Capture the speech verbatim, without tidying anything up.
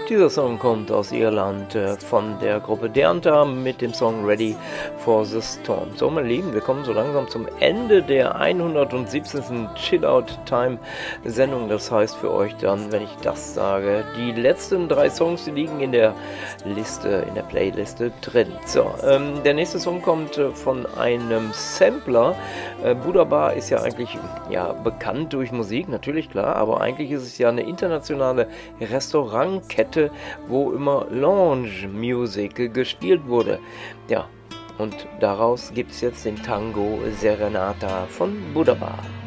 Dieser Song kommt aus Irland äh, von der Gruppe Deanta mit dem Song Ready for the Storm. So, meine Lieben, wir kommen so langsam zum Ende der hundertsiebzehnten Chill-Out-Time-Sendung. Das heißt für euch dann, wenn ich das sage, die letzten drei Songs, die liegen in der Liste, in der Playliste drin. So, ähm, der nächste Song kommt äh, von einem Sampler. Äh, Buddha Bar ist ja eigentlich ja, bekannt durch Musik, natürlich klar, aber eigentlich ist es ja eine internationale Restaurantkette, wo immer Lounge Music gespielt wurde. Ja, und daraus gibt es jetzt den Tango Serenata von Buddha Bar.